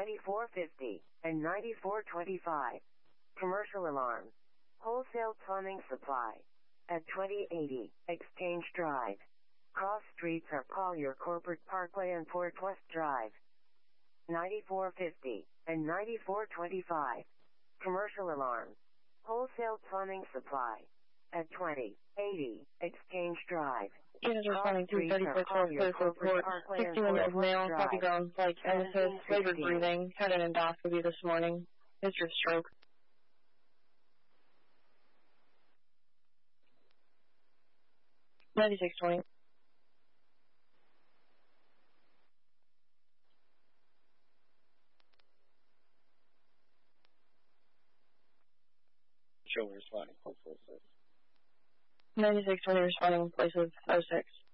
9450 and 9425. Commercial alarm. Wholesale plumbing supply. At 2080 Exchange Drive. Cross streets are Collier Corporate Parkway and Fort West Drive. 9450 and 9425. Commercial alarm. Wholesale plumbing supply. At 2080 Exchange Drive. Unit responding 234 Fort 61-year-old male, coffee grounds like emesis, labored breathing, had an endoscopy this morning. History of stroke. $96.20. Show responding, hopefully. 9620 responding, place of 06.